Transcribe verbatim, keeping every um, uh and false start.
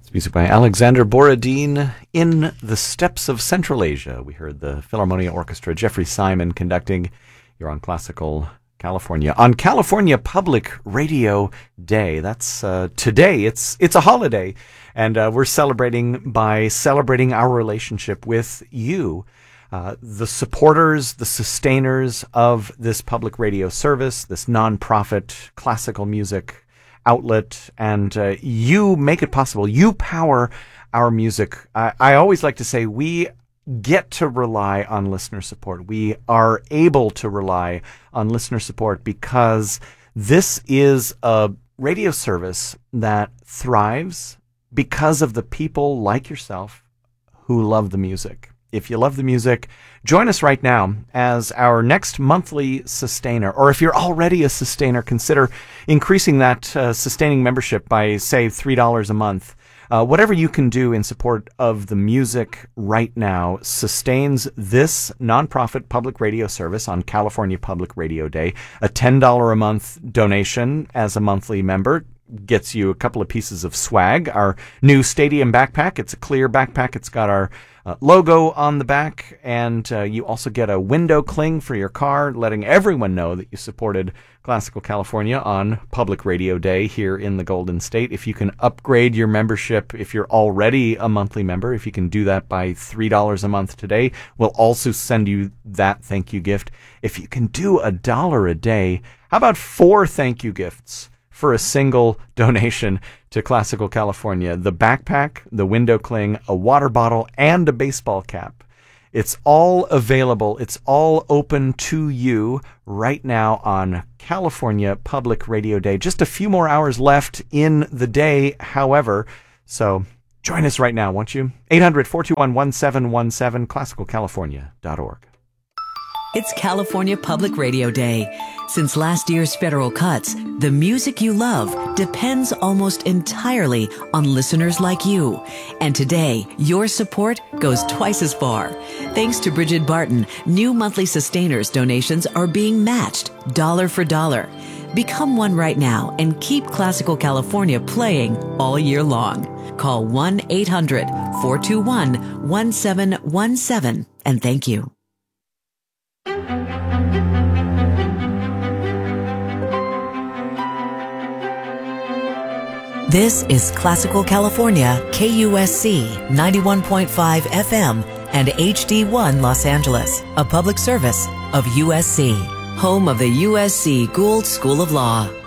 Music by Alexander Borodin. In the Steppes of Central Asia, we heard the Philharmonia Orchestra, Jeffrey Simon conducting. You're on Classical California, on California Public Radio Day. That's uh, today. It's it's a holiday, and uh, we're celebrating by celebrating our relationship with you, uh, the supporters, the sustainers of this public radio service, this nonprofit classical music outlet, and uh, you make it possible. You power our music. I, I always like to say we get to rely on listener support. We are able to rely on listener support because this is a radio service that thrives because of the people like yourself who love the music. If you love the music, join us right now as our next monthly sustainer. Or if you're already a sustainer, consider increasing that uh, sustaining membership by, say, three dollars a month. Uh, whatever you can do in support of the music right now sustains this nonprofit public radio service on California Public Radio Day. A ten dollars a month donation as a monthly member gets you a couple of pieces of swag. Our new Stadium backpack. It's a clear backpack. It's got our uh, logo on the back, and uh, you also get a window cling for your car, letting everyone know that you supported Classical California on Public Radio Day here in the Golden State. If you can upgrade your membership, if you're already a monthly member, if you can do that by three dollars a month today, we'll also send you that thank you gift. If you can do a dollar a day, how about four thank you gifts for a single donation to Classical California? The backpack, the window cling, a water bottle, and a baseball cap. It's all available. It's all open to you right now on California Public Radio Day. Just a few more hours left in the day, however. So join us right now, won't you? eight hundred, four two one, one seven one seven, classical california dot org. It's California Public Radio Day. Since last year's federal cuts, the music you love depends almost entirely on listeners like you. And today, your support goes twice as far. Thanks to Bridget Barton, new monthly sustainers donations are being matched dollar for dollar. Become one right now and keep Classical California playing all year long. Call one eight hundred, four two one, one seven one seven and thank you. This is Classical California, K U S C ninety-one point five F M and H D one Los Angeles, a public service of U S C, home of the U S C Gould School of Law.